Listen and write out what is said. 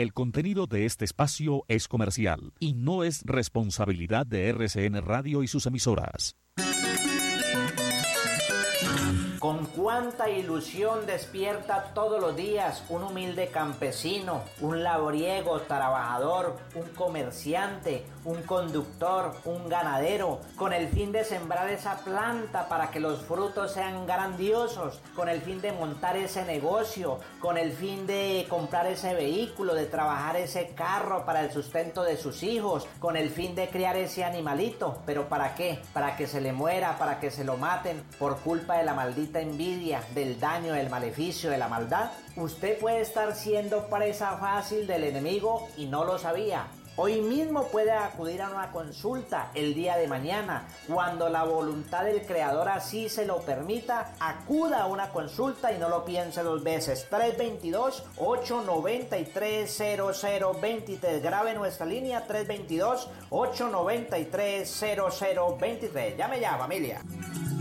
El contenido de este espacio es comercial y no es responsabilidad de RCN Radio y sus emisoras. Con cuánta ilusión despierta todos los días un humilde campesino, un labriego trabajador, un comerciante, un conductor, un ganadero, con el fin de sembrar esa planta para que los frutos sean grandiosos, con el fin de montar ese negocio, con el fin de comprar ese vehículo, de trabajar ese carro para el sustento de sus hijos, con el fin de criar ese animalito. ¿Pero para qué? Para que se le muera, para que se lo maten por culpa de la maldita envidia, del daño, del maleficio, de la maldad. Usted puede estar siendo presa fácil del enemigo y no lo sabía. Hoy mismo puede acudir a una consulta el día de mañana. Cuando la voluntad del Creador así se lo permita, acuda a una consulta y no lo piense dos veces. 322-893-0023. Grabe nuestra línea 322-893-0023. Llame ya, familia.